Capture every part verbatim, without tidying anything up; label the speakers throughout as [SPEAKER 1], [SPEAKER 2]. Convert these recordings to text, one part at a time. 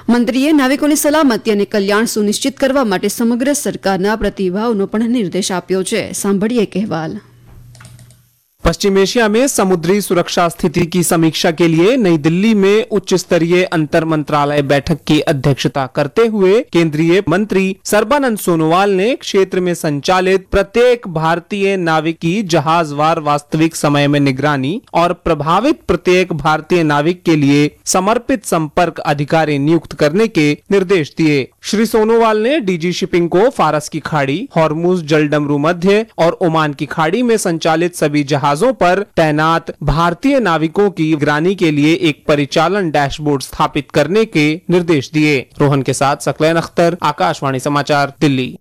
[SPEAKER 1] મંત્રીએ નાવિકોની સલામતી અને કલ્યાણ સુનિશ્ચિત કરવા માટે સમગ્ર સરકારના પ્રતિભાવનો પણ નિર્દેશ આપ્યો છે। સાંભળીએ અહેવાલ।
[SPEAKER 2] पश्चिम एशिया में समुद्री सुरक्षा स्थिति की समीक्षा के लिए नई दिल्ली में उच्च स्तरीय अंतर मंत्रालय बैठक की अध्यक्षता करते हुए केंद्रीय मंत्री सर्बानंद सोनोवाल ने क्षेत्र में संचालित प्रत्येक भारतीय नाविक की जहाजवार वास्तविक समय में निगरानी और प्रभावित प्रत्येक भारतीय नाविक के लिए समर्पित संपर्क अधिकारी नियुक्त करने के निर्देश दिए। श्री सोनोवाल ने डीजी शिपिंग को फारस की खाड़ी, हॉर्मुज जलडमरू मध्य और ओमान की खाड़ी में संचालित सभी जहाजों पर तैनात भारतीय नाविकों की निगरानी के लिए एक परिचालन डैशबोर्ड स्थापित करने के निर्देश दिए। रोहन के साथ सकलैन अख्तर, आकाशवाणी समाचार, दिल्ली।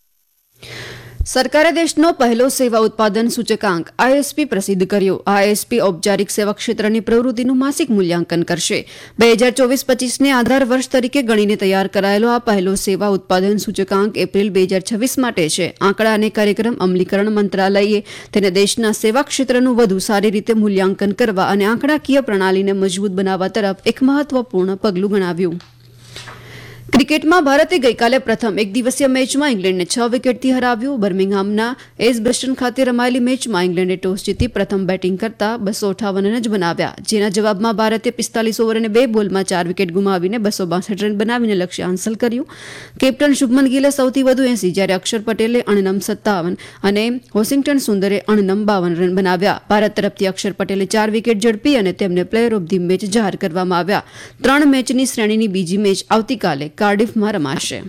[SPEAKER 1] સરકારે દેશનો પહેલો સેવા ઉત્પાદન સૂચકાંક આઈએસપી પ્રસિદ્ધ કર્યો। આઈએસપી ઔપચારિક સેવા ક્ષેત્રની પ્રવૃત્તિનું માસિક મૂલ્યાંકન કરશે। બે હજાર ચોવીસ પચીસને આધાર વર્ષ તરીકે ગણીને તૈયાર કરાયેલો આ પહેલો સેવા ઉત્પાદન સૂચકાંક એપ્રિલ બે હજાર છવ્વીસ માટે છે। આંકડા અને કાર્યક્રમ અમલીકરણ મંત્રાલયે તેને દેશના સેવા ક્ષેત્રનું વધુ સારી રીતે મૂલ્યાંકન કરવા અને આંકડાકીય પ્રણાલીને મજબૂત બનાવવા તરફ એક મહત્વપૂર્ણ પગલું ગણાવ્યું। ક્રિકેટમાં ભારતે ગઈકાલે પ્રથમ એક દિવસીય મેચમાં ઇંગ્લેન્ડને છ વિકેટથી હરાવ્યું। બર્મિંગહામના એજબસ્ટન ખાતે રમાયેલી મેચમાં ઇંગ્લેન્ડે ટોસ જીતી પ્રથમ બેટિંગ કરતા બસો અઠાવન રન જ બનાવ્યા, જેના જવાબમાં ભારતે પિસ્તાલીસ ઓવર અને બે બોલમાં ચાર વિકેટ ગુમાવીને બસો બાસઠ રન બનાવીને લક્ષ્ય હાંસલ કર્યું। કેપ્ટન શુભમન ગિલે સૌથી વધુ એસી જ્યારે અક્ષર પટેલે અણનમ સત્તાવન અને વોશિંગ્ટન સુંદરે અણનમ બાવન રન બનાવ્યા। ભારત તરફથી અક્ષર પટેલે ચાર વિકેટ ઝડપી અને તેમને પ્લેયર ઓફ ધી મેચ જાહેર કરવામાં આવ્યા। ત્રણ મેચની શ્રેણીની બીજી મેચ આવતીકાલે કાર્ડિફમાં રમાશે।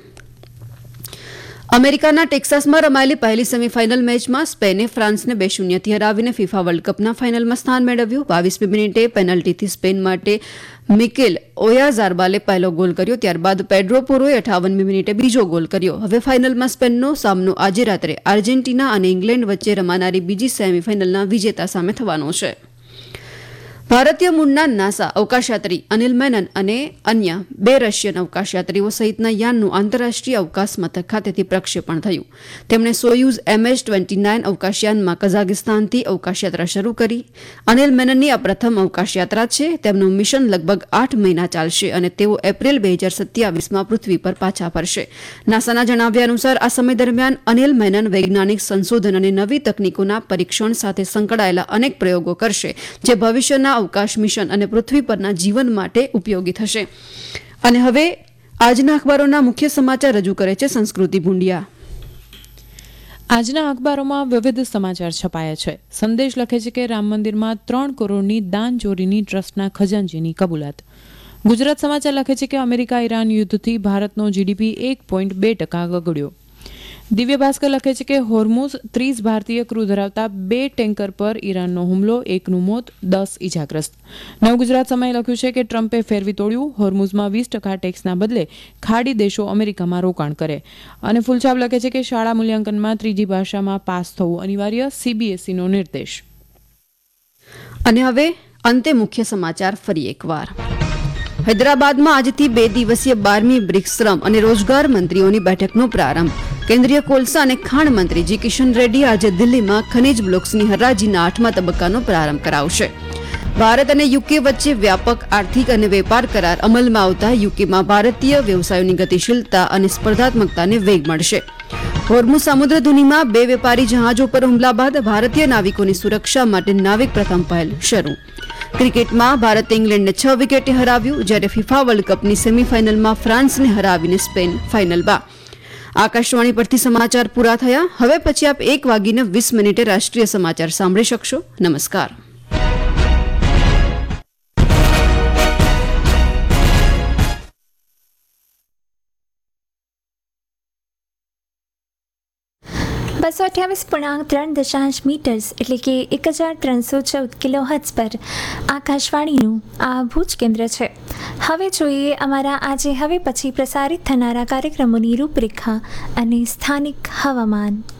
[SPEAKER 1] અમેરિકાના ટેક્સાસમાં રમાયેલી પહેલી સેમીફાઇનલ મેચમાં સ્પેને ફ્રાન્સને બે શૂન્યથી હરાવીને ફિફા વર્લ્ડ કપના ફાઇનલમાં સ્થાન મેળવ્યું। બાવીસમી મિનિટે પેનલ્ટીથી સ્પેન માટે મિકેલ ઓયાઝારબાલે પહેલો ગોલ કર્યો, ત્યારબાદ પેડ્રો પોરોએ અઠાવનમી મિનિટે બીજો ગોલ કર્યો। હવે ફાઇનલમાં સ્પેનનો સામનો આજે રાત્રે આર્જેન્ટિના અને ઇંગ્લેન્ડ વચ્ચે રમાનારી બીજી સેમીફાઇનલના વિજેતા સામે થવાનો છે। ભારતીય મૂળના નાસા અવકાશયાત્રી અનિલ મેનન અને અન્ય બે રશિયન અવકાશયાત્રીઓ સહિતના યાનનું આંતરરાષ્ટ્રીય અવકાશ મથક ખાતેથી પ્રક્ષેપણ થયું। તેમણે સોયુઝ એમએચ ટ્વેન્ટી નાઇન અવકાશયાનમાં કઝાકિસ્તાનથી અવકાશયાત્રા શરૂ કરી। અનિલ મેનનની આ પ્રથમ અવકાશયાત્રા છે। તેમનું મિશન લગભગ આઠ મહિના ચાલશે અને તેઓ એપ્રિલ બે હજાર સત્યાવીસમાં પૃથ્વી પર પાછા ફરશે। નાસાના જણાવ્યા અનુસાર આ સમય દરમિયાન અનિલ મેનન વૈજ્ઞાનિક સંશોધન અને નવી તકનીકોના પરીક્ષણ સાથે સંકળાયેલા અનેક પ્રયોગો કરશે, જે ભવિષ્યના અવકાશ મિશન અને પૃથ્વી પરના જીવન માટે ઉપયોગી થશે। અને હવે આજના અખબારોના મુખ્ય સમાચાર રજૂ કરે છે સંસ્કૃતિ ભુંડિયા।
[SPEAKER 3] આજના અખબારોમાં વિવિધ સમાચાર છપાયા છે। સંદેશ લખે છે કે રામ મંદિરમાં ત્રણ કરોડની દાન ચોરીની ટ્રસ્ટના ખજાનચીની કબૂલાત। ગુજરાત સમાચાર લખે છે કે અમેરિકા ઈરાન યુદ્ધથી ભારતનો જીડીપી એક પોઈન્ટ બે ટકા ગગડ્યો। દિવ્ય ભાસ્કર લખે છે કે હોર્મુઝ ત્રીસ ભારતીય ક્રૂ ધરાવતા બે ટેન્કર પર ઈરાનનો હુમલો, એકનું મોત, દસ ઇજાગ્રસ્ત। નવ ગુજરાત સમય લખ્યું છે કે ટ્રમ્પે ફેરવી તોડ્યું, હોર્મુઝમાં વીસ ટકા ટેક્સના બદલે ખાડી દેશો અમેરિકામાં રોકાણ કરે। અને ફૂલછાપ લખે છે કે શાળા મૂલ્યાંકનમાં ત્રીજી ભાષામાં પાસ થવું અનિવાર્ય, સીબીએસઈનો નિર્દેશ।
[SPEAKER 1] અને હવે અંતે મુખ્ય સમાચાર ફરી એકવાર। હૈદરાબાદમાં આજથી બે દિવસીય બારમી બ્રિક્સ શ્રમ અને રોજગાર મંત્રીઓની બેઠકનો પ્રારંભ। કેન્દ્રીય કોલસા અને ખાણ મંત્રી જી કિશન રેડ્ડી આજે દિલ્હીમાં ખનીજ બ્લોક્સની હરાજીના આઠમા તબક્કાનો પ્રારંભ કરાવશે। ભારત અને યુકે વચ્ચે વ્યાપક આર્થિક અને વેપાર કરાર અમલમાં આવતા યુકેમાં ભારતીય વ્યવસાયોની ગતિશીલતા અને સ્પર્ધાત્મકતાને વેગ મળશે। હોર્મુઝ સમુદ્રધુનીમાં બે વેપારી જહાજો પર હુમલા બાદ ભારતીય નાવિકોની સુરક્ષા માટે નાવિક પ્રથમ પહેલ શરૂ। ક્રિકેટમાં ભારતે ઇંગ્લેન્ડને છ વિકેટે હરાવ્યું, જ્યારે ફિફા વર્લ્ડ કપની સેમીફાઇનલમાં ફ્રાન્સને હરાવીને સ્પેન ફાઇનલમાં। આકાશવાણી પરથી સમાચાર પૂરા થયા। હવે પછી આપ એક વાગીને વીસ મિનિટે રાષ્ટ્રીય સમાચાર સાંભળી શકશો। નમસ્કાર।
[SPEAKER 4] બસો અઠ્યાવીસ પૂર્ણાંક ત્રણ દશાંશ મીટર્સ એટલે કે એક હજાર ત્રણસો ચૌદ કિલો હર્ટ્ઝ પર આકાશવાણીનું આ ભુજ કેન્દ્ર છે। હવે જોઈએ અમારા આજે હવે પછી પ્રસારિત થનારા કાર્યક્રમોની રૂપરેખા અને સ્થાનિક હવામાન।